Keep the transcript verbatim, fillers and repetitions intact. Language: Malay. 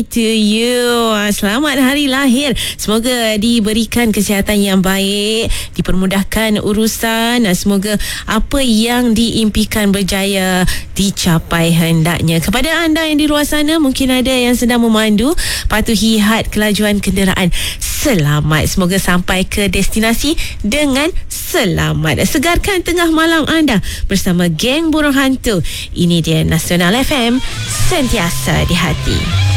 To you. Selamat hari lahir. Semoga diberikan kesihatan yang baik, dipermudahkan urusan, semoga apa yang diimpikan berjaya dicapai hendaknya. Kepada anda yang di luar sana, mungkin ada yang sedang memandu, patuhi had kelajuan kenderaan. Selamat, semoga sampai ke destinasi dengan selamat. Segarkan tengah malam anda bersama geng burung hantu. Ini dia Nasional F M, sentiasa di hati.